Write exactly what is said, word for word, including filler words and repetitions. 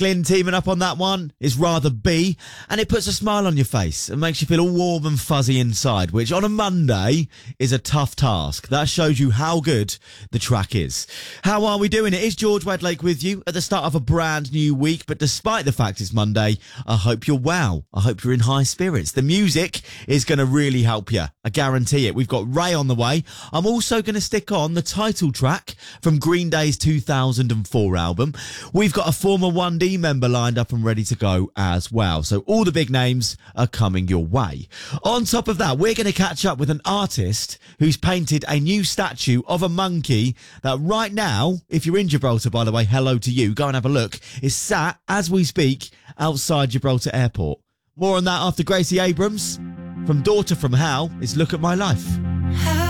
Glynn teaming up on that one is Rather Be, and it puts a smile on your face and makes you feel all warm and fuzzy inside, which on a Monday is a tough task. That shows you how good the track is. How are we doing? It is George Wedlake with you at the start of a brand new week, but despite the fact it's Monday, I hope you're well. I hope you're in high spirits. The music is going to really help you. I guarantee it. We've got Ray on the way. I'm also going to stick on the title track from Green Day's two thousand four album. We've got a former one D member lined up and ready to go as well. So all the big names are coming your way. On top of that, we're going to catch up with an artist who's painted a new statue of a monkey that right now, if you're in Gibraltar, by the way, hello to you, go and have a look, is sat, as we speak, outside Gibraltar Airport. More on that after Gracie Abrams. From Daughter from Hell is Look at My Life.